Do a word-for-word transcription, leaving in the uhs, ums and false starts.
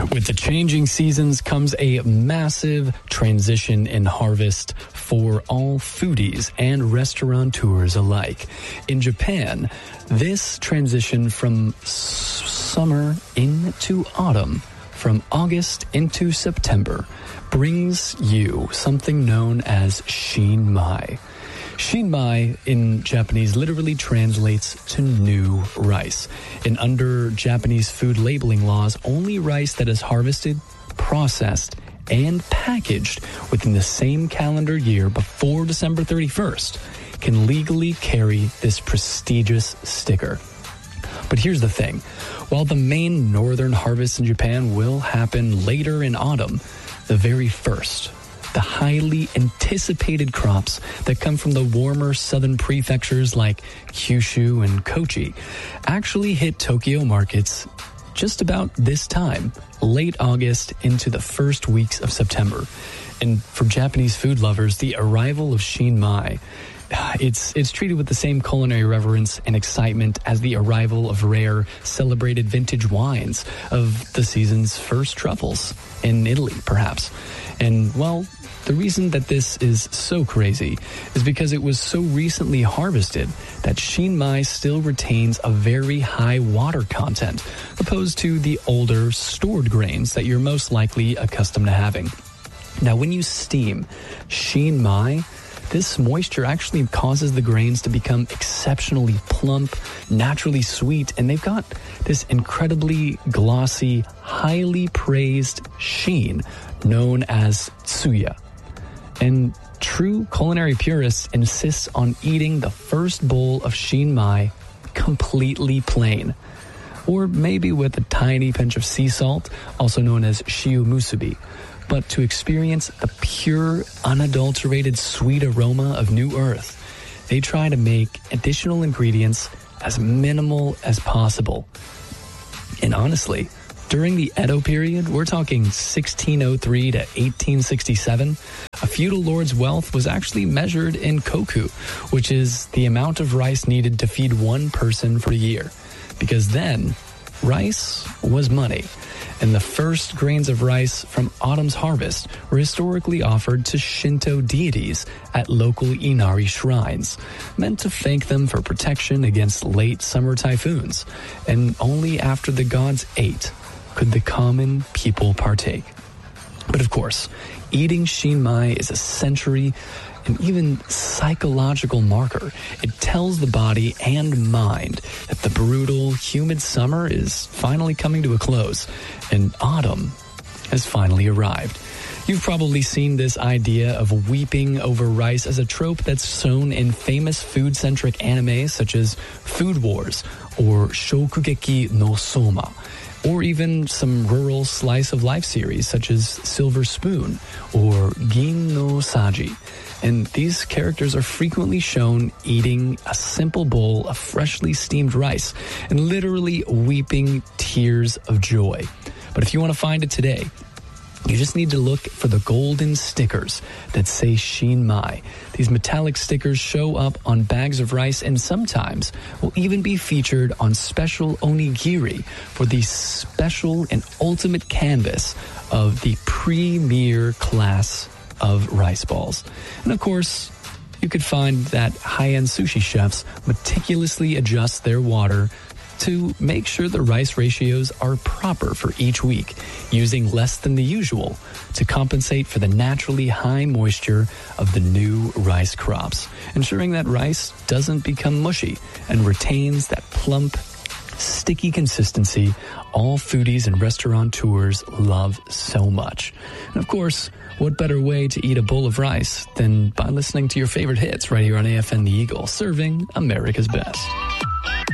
With the changing seasons comes a massive transition in harvest for all foodies and restaurateurs alike. In Japan, this transition from s- summer into autumn, from August into September, brings you something known as Shinmai. Shinmai in Japanese literally translates to new rice. And under Japanese food labeling laws, only rice that is harvested, processed, and packaged within the same calendar year before December thirty-first can legally carry this prestigious sticker. But here's the thing. While the main northern harvest in Japan will happen later in autumn, the very first, the highly anticipated crops that come from the warmer southern prefectures like Kyushu and Kochi actually hit Tokyo markets just about this time, late August into the first weeks of September. And for Japanese food lovers, the arrival of Shinmai, It's it's treated with the same culinary reverence and excitement as the arrival of rare, celebrated vintage wines of the season's first truffles in Italy, perhaps. And, well, the reason that this is so crazy is because it was so recently harvested that Shinmai still retains a very high water content, opposed to the older, stored grains that you're most likely accustomed to having. Now, when you steam Shinmai, this moisture actually causes the grains to become exceptionally plump, naturally sweet, and they've got this incredibly glossy, highly praised sheen known as tsuya. And true culinary purists insist on eating the first bowl of Shinmai completely plain, or maybe with a tiny pinch of sea salt, also known as shiu musubi. But to experience the pure, unadulterated sweet aroma of New Earth, they try to make additional ingredients as minimal as possible. And honestly, during the Edo period, we're talking sixteen oh three to eighteen sixty-seven, a feudal lord's wealth was actually measured in koku, which is the amount of rice needed to feed one person for a year. Because then, rice was money. And the first grains of rice from autumn's harvest were historically offered to Shinto deities at local Inari shrines, meant to thank them for protection against late summer typhoons. And only after the gods ate could the common people partake. But of course, eating Shinmai is a sensory and even psychological marker. It tells the body and mind that the brutal, humid summer is finally coming to a close, and autumn has finally arrived. You've probably seen this idea of weeping over rice as a trope that's shown in famous food-centric animes such as Food Wars or Shokugeki no Soma, or even some rural slice-of-life series such as Silver Spoon or Gin no Saji. And these characters are frequently shown eating a simple bowl of freshly steamed rice and literally weeping tears of joy. But if you want to find it today, you just need to look for the golden stickers that say Shinmai. These metallic stickers show up on bags of rice and sometimes will even be featured on special onigiri for the special and ultimate canvas of the premier class of rice balls. And of course, you could find that high-end sushi chefs meticulously adjust their water to make sure the rice ratios are proper for each week, using less than the usual to compensate for the naturally high moisture of the new rice crops, ensuring that rice doesn't become mushy and retains that plump, sticky consistency all foodies and restaurateurs love so much. And of course, what better way to eat a bowl of rice than by listening to your favorite hits right here on A F N The Eagle, serving America's best.